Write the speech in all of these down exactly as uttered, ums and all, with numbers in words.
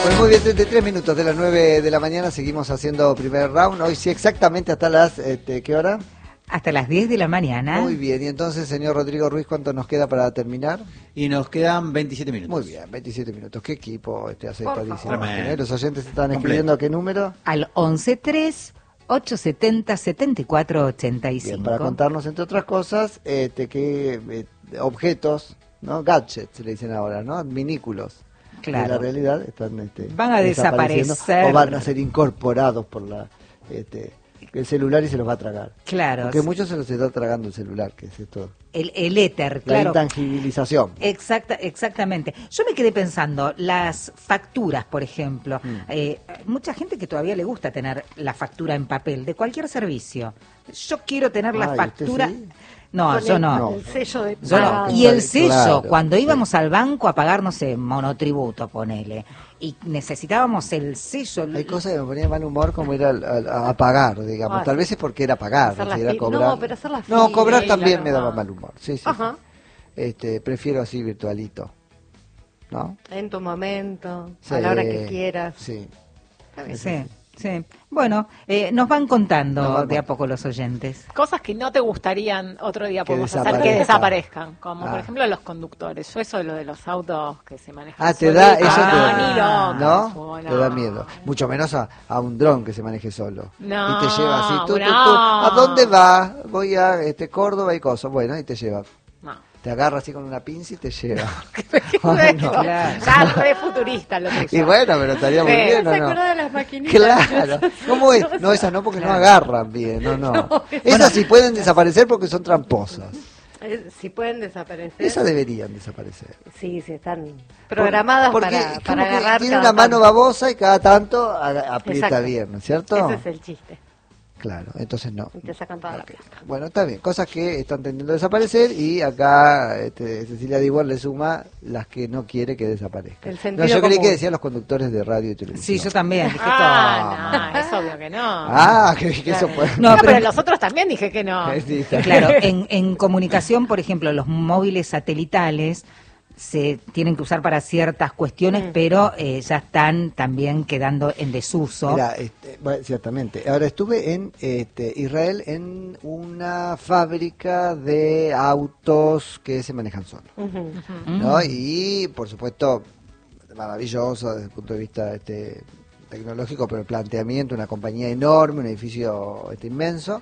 Bueno, muy bien, treinta y tres minutos de las nueve de la mañana, seguimos haciendo primer round. Hoy sí, exactamente hasta las, este, ¿qué hora? Hasta las diez de la mañana. Muy bien, y entonces, señor Rodrigo Ruiz, ¿cuánto nos queda para terminar? Y nos quedan veintisiete minutos. Muy bien, veintisiete minutos. ¿Qué equipo este aceptadísimo? Tremendo. Los oyentes están Completo. escribiendo a qué número. Al once tres ochocientos setenta setenta y cuatro ochenta y cinco. Bien, para contarnos, entre otras cosas, este, qué eh, objetos, ¿no? Gadgets, se le dicen ahora, ¿no? Adminículos. Claro. De la realidad están este, Van a desapareciendo, desaparecer. o van a ser incorporados por la este, el celular y se los va a tragar. Claro. Porque muchos se los está tragando el celular, que es esto. El, el éter, La claro. intangibilización. Exacta, exactamente. Yo me quedé pensando, las facturas, por ejemplo, Mm. eh, mucha gente que todavía le gusta tener la factura en papel de cualquier servicio. Yo quiero tener la Ay, factura. ¿usted sí? No, Con yo el, no. el sello de Yo no. pagado. Y el Sí, sello, claro, cuando sí. íbamos al banco a pagar, no sé, monotributo, ponele, y necesitábamos el sello. Hay cosas que me ponían mal humor, como ir al- al- a, pagar, digamos. Ah, Tal vez es porque era pagar, hacer no la sé, era fila. cobrar. No, pero hacer la No, fila, cobrar sí, también la me daba verdad. mal humor. Sí, sí, Ajá. sí. Este, prefiero así virtualito. ¿No? En tu momento, Sí, a la hora que quieras. Sí. Está bien. Sí, sí. Bueno, eh, nos van contando Nos van de a contando. poco los oyentes. Cosas que no te gustarían otro día Que podemos hacer que desaparezcan. desaparezcan, como Ah. por ejemplo los conductores. Yo eso de lo de los autos que se manejan Ah, te da, solitos, eso te no, da, ni loco, ¿no? eso, Te da miedo. Mucho menos a, a un dron que se maneje solo. No, y te lleva así, tú, tú, tú. no. ¿A dónde va? Voy a este Córdoba y cosas. Bueno, y te lleva. No. Te agarra así con una pinza y te lleva. Qué Ay, no. feo. Ya es re futurista lo tuyo. Y bueno, pero estaría muy Sí. bien, ¿No ¿no? se no? acuerdan de las maquinitas? Claro. ¿Cómo es? No, esas no, porque no agarran bien. No, no. No, Esas sí pueden desaparecer porque son tramposas. Eh, Si pueden desaparecer. Esas deberían desaparecer. Sí, sí, están programadas Porque para, como para que agarrar tiene cada una mano tanto. babosa y cada tanto aga- aprieta Exacto. bien, ¿no es cierto? Ese es el chiste. Claro, entonces no. Y te sacan toda la Ok. plata. Bueno, está bien, cosas que están tendiendo a desaparecer y acá este, Cecilia Dibor le suma las que no quiere que desaparezcan. El No, sentido yo creí común. que decían los conductores de radio y televisión. Sí, yo también. Dije, Ah, no, es obvio que no. Ah, que, que eso puede... No, No, pero- pero los otros también dije que no. Sí, está bien. claro, en, en comunicación, por ejemplo, los móviles satelitales se tienen que usar para ciertas cuestiones, Mm. pero eh, ya están también quedando en desuso. Mira, este, bueno, ciertamente. Ahora estuve en este, Israel en una fábrica de autos que se manejan solos, Ujú. ¿no? Y por supuesto maravilloso desde el punto de vista este, tecnológico, pero el planteamiento, una compañía enorme, un edificio este, inmenso,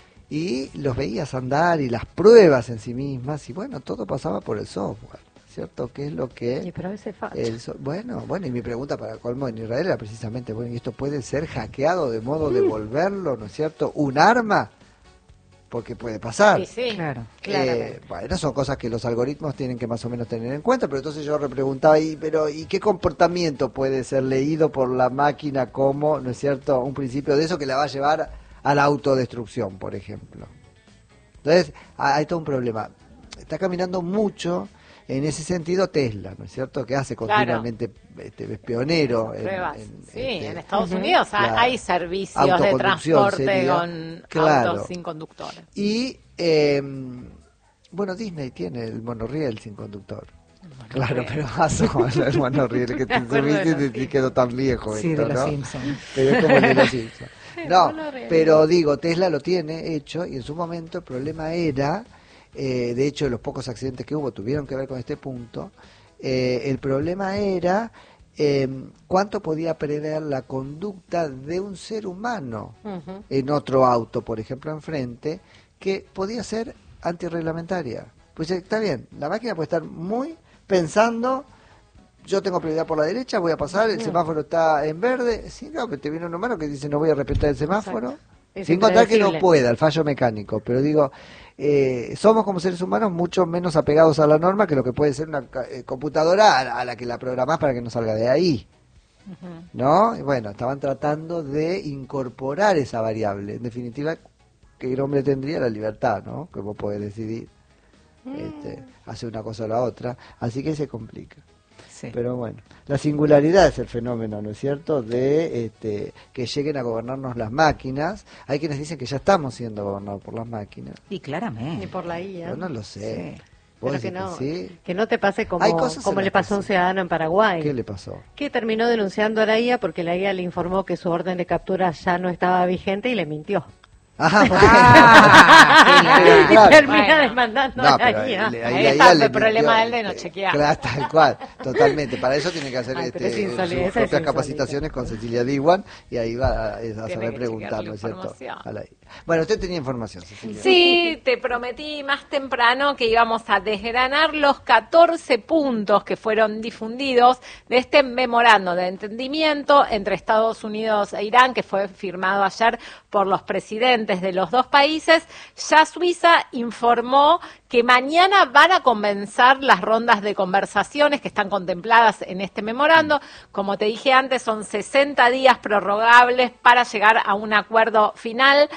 y los veías andar y las pruebas en sí mismas, y bueno, todo pasaba por el software, ¿cierto? ¿Qué es lo que... Sí, pero a veces facha. El so- bueno, bueno, y mi pregunta para colmo en Israel era precisamente, bueno, ¿y esto puede ser hackeado de modo de volverlo, ¿no es cierto? ¿Un arma? Porque puede pasar. Sí, sí. Claro. Eh, bueno, son cosas que los algoritmos tienen que más o menos tener en cuenta, pero entonces yo repreguntaba, ¿y, pero, ¿y qué comportamiento puede ser leído por la máquina como, ¿no es cierto?, un principio de eso que la va a llevar a la autodestrucción, por ejemplo. Entonces, ha- hay todo un problema. Está caminando mucho en ese sentido Tesla, ¿no es cierto?, que hace Claro. continuamente, este, es pionero. en- Pruebas. en, Sí, este, en Estados Ujú. Unidos ha- La hay servicios de autoconducción transporte sería. con Claro. autos sin conductores. Y, eh, bueno, Disney tiene el monorriel sin conductor. Claro, pero más o menos el monorriel que te acuerdo de subiste y los te, te quedó tan viejo Sí, esto, de los ¿no? Simpsons. Pero es como el de los Simpsons. El No, monorriel. pero digo, Tesla lo tiene hecho y en su momento el problema era, eh, de hecho los pocos accidentes que hubo tuvieron que ver con este punto, eh, el problema era eh, cuánto podía prever la conducta de un ser humano Ujú. en otro auto, por ejemplo, enfrente, que podía ser antirreglamentaria. Pues está bien, la máquina puede estar muy pensando, yo tengo prioridad por la derecha, voy a pasar, el semáforo está en verde. Sí, no, pero te viene un humano que dice no voy a respetar el semáforo. Exacto. Es Sin contar que no impredecible. pueda, el fallo mecánico. Pero digo, eh, somos como seres humanos mucho menos apegados a la norma que lo que puede ser una ca- eh, computadora a, a la que la programás para que no salga de ahí. ¿No? Y bueno, estaban tratando de incorporar esa variable. En definitiva, que el hombre tendría la libertad, ¿no? Que vos podés decidir este, hacer una cosa o la otra. Así que se complica. Sí. Pero bueno, la singularidad es el fenómeno, ¿no es cierto?, de este, que lleguen a gobernarnos las máquinas. Hay quienes dicen que ya estamos siendo gobernados por las máquinas. Y claramente. Ni por la I A. Yo no lo sé. Sí. ¿Vos Pero que decís no, que sí? que no te pase como, Hay cosas como en le las pasó que a un sí. ciudadano en Paraguay. ¿Qué le pasó? Que terminó denunciando a la I A porque la I A le informó que su orden de captura ya no estaba vigente y le mintió. Ah, bueno. Ah, qué y la- termina Bueno. demandando No, a pero la I A. le- Ahí ahí la está I A el le problema mintió, del de no este, chequear. Claro, tal cual, totalmente. Para eso tiene que hacer Ay, pero es este, insólito, sus eso es propias insólito. capacitaciones con Cecilia Diwan y ahí va a, a Tiene saber que preguntar, chequear la ¿no es cierto? información. A la I A. Bueno, usted tenía información, Cecilia. Sí, te prometí más temprano que íbamos a desgranar los catorce puntos que fueron difundidos de este memorando de entendimiento entre Estados Unidos e Irán, que fue firmado ayer por los presidentes de los dos países. Ya Suiza informó que mañana van a comenzar las rondas de conversaciones que están contempladas en este memorando. Como te dije antes, son sesenta días prorrogables para llegar a un acuerdo final.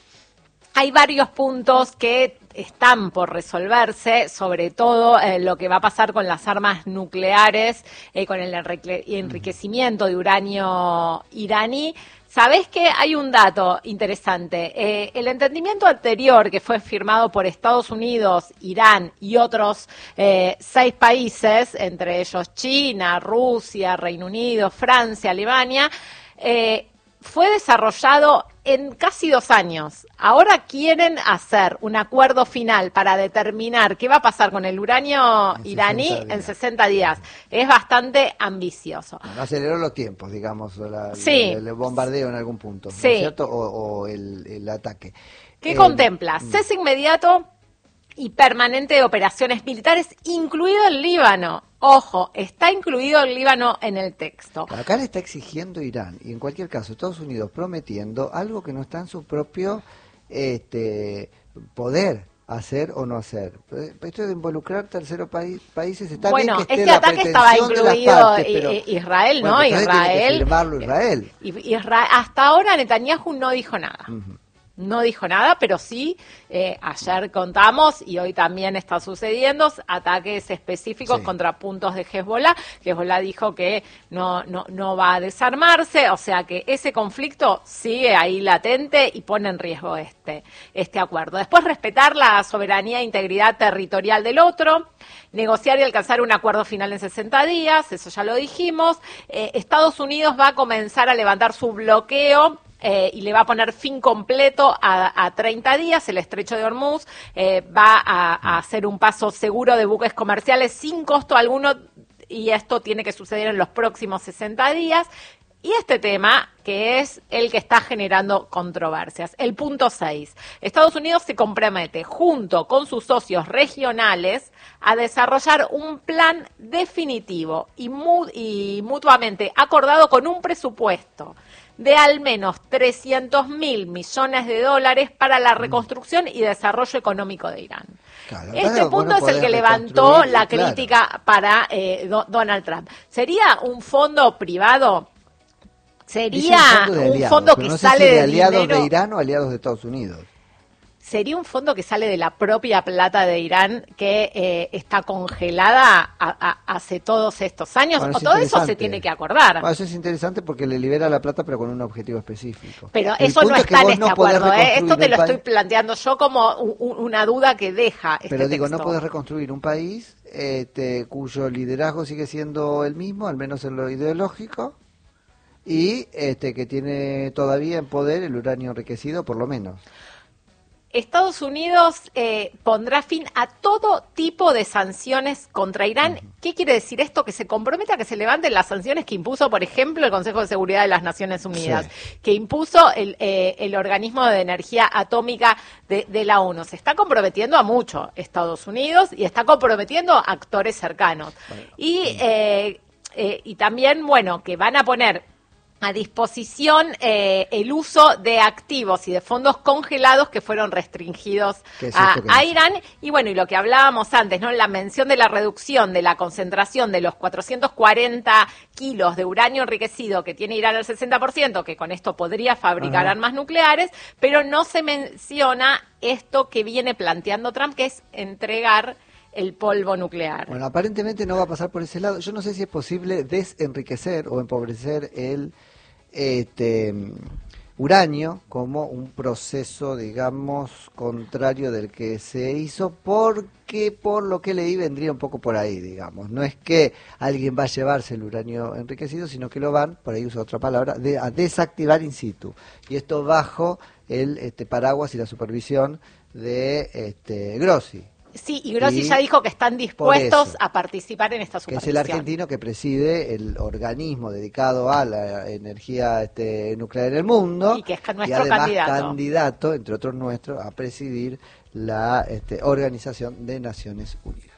Hay varios puntos que están por resolverse, sobre todo eh, lo que va a pasar con las armas nucleares, eh, con el enrique- enriquecimiento de uranio iraní. ¿Sabés que hay un dato interesante? Eh, el entendimiento anterior que fue firmado por Estados Unidos, Irán y otros eh, seis países, entre ellos China, Rusia, Reino Unido, Francia, Alemania, eh, fue desarrollado en casi dos años. Ahora quieren hacer un acuerdo final para determinar qué va a pasar con el uranio En iraní sesenta días. en sesenta días. Es bastante ambicioso. Bueno, aceleró los tiempos, digamos, la- Sí. el, el bombardeo en algún punto, ¿no Sí. es cierto? O, o el, el ataque. ¿Qué Eh, contempla? Cese inmediato y permanente de operaciones militares, incluido el Líbano. Ojo, está incluido el Líbano en el texto. Acá le está exigiendo Irán, y en cualquier caso Estados Unidos prometiendo algo que no está en su propio este, poder hacer o no hacer. Esto de involucrar terceros paí- países está Bueno, bien que esté este la ataque estaba pretensión de las incluido partes, i- pero- i- Israel, Bueno, ¿no? entonces tiene que Israel. firmarlo Israel. Y- Isra- hasta ahora Netanyahu no dijo nada. Ujú. No dijo nada, pero sí, eh, ayer contamos y hoy también está sucediendo ataques específicos Sí. contra puntos de Hezbollah. Hezbollah dijo que no, no, no va a desarmarse, o sea que ese conflicto sigue ahí latente y pone en riesgo este, este acuerdo. Después, respetar la soberanía e integridad territorial del otro, negociar y alcanzar un acuerdo final en sesenta días, eso ya lo dijimos. Eh, Estados Unidos va a comenzar a levantar su bloqueo Eh, y le va a poner fin completo a, a treinta días. El estrecho de Hormuz eh, va a, a hacer un paso seguro de buques comerciales sin costo alguno, y esto tiene que suceder en los próximos sesenta días. Y este tema, que es el que está generando controversias. El punto seis. Estados Unidos se compromete, junto con sus socios regionales, a desarrollar un plan definitivo y, mu- y mutuamente acordado con un presupuesto de al menos trescientos mil millones de dólares para la reconstrucción y desarrollo económico de Irán. Claro, Este claro, punto vos no es el podés que levantó reconstruir, la claro. crítica para eh, Do- Donald Trump. ¿Sería un fondo privado? Dice ¿Sería un fondo de un aliados, fondo pero que no sé sale si de de aliados dinero? de Irán o aliados de Estados Unidos. ¿Sería un fondo que sale de la propia plata de Irán que eh, está congelada a- a- hace todos estos años? Bueno, ¿O es todo eso se interesante. tiene que acordar? Bueno, eso es interesante porque le libera la plata, pero con un objetivo específico. Pero El eso no punto es que está en vos este no podés acuerdo, ¿eh? reconstruir Esto te un lo estoy país- planteando yo como u- u- una duda que deja este Pero digo, no texto. podés reconstruir un país este, cuyo liderazgo sigue siendo el mismo, al menos en lo ideológico, y este que tiene todavía en poder el uranio enriquecido, por lo menos. Estados Unidos eh, pondrá fin a todo tipo de sanciones contra Irán. ¿Qué quiere decir esto? Que se compromete a que se levanten las sanciones que impuso, por ejemplo, el Consejo de Seguridad de las Naciones Unidas, Sí. que impuso el, eh, el Organismo de Energía Atómica de, de la ONU. Se está comprometiendo a mucho Estados Unidos y está comprometiendo a actores cercanos. Y, eh, eh, y también, bueno, que van a poner a disposición eh, el uso de activos y de fondos congelados que fueron restringidos ¿Qué es a, esto que a dice? Irán. Y bueno, y lo que hablábamos antes, ¿no? La mención de la reducción de la concentración de los cuatrocientos cuarenta kilos de uranio enriquecido que tiene Irán al sesenta por ciento, que con esto podría fabricar Ajá. armas nucleares, pero no se menciona esto que viene planteando Trump, que es entregar el polvo nuclear. Bueno, aparentemente no va a pasar por ese lado. Yo no sé si es posible desenriquecer o empobrecer el este uranio como un proceso, digamos, contrario del que se hizo, porque por lo que leí vendría un poco por ahí, digamos. No es que alguien va a llevarse el uranio enriquecido, sino que lo van, por ahí uso otra palabra, de, a desactivar in situ. Y esto bajo el este, paraguas y la supervisión de este, Grossi. Sí, y Grossi Y ya dijo que están por dispuestos eso, a participar en esta que supervisión. es el argentino que preside el organismo dedicado a la energía este, nuclear en el mundo Y que es nuestro y además candidato. candidato, entre otros nuestros, a presidir la este, Organización de Naciones Unidas.